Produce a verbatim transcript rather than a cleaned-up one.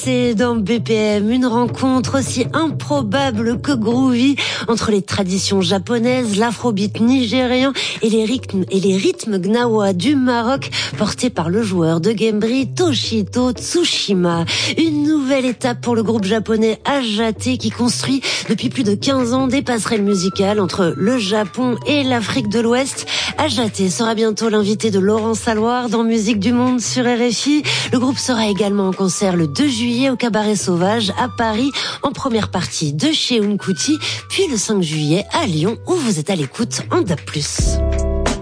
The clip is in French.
C'est dans B P M, une rencontre aussi improbable que groovy entre les traditions japonaises, l'afrobeat nigérian et les rythmes, et les rythmes gnawa du Maroc, portés par le joueur de Gembri Toshito Tsushima. Une nouvelle étape pour le groupe japonais Ajate qui construit depuis plus de quinze ans des passerelles musicales entre le Japon et l'Afrique de l'Ouest. Ajate sera bientôt l'invité de Laurent Saloir dans Musique du Monde sur R F I. Le groupe sera également en concert le deux juillet au Cabaret Sauvage à Paris, en première partie de chez Unkuti, puis le cinq juillet à Lyon où vous êtes à l'écoute en D A B plus.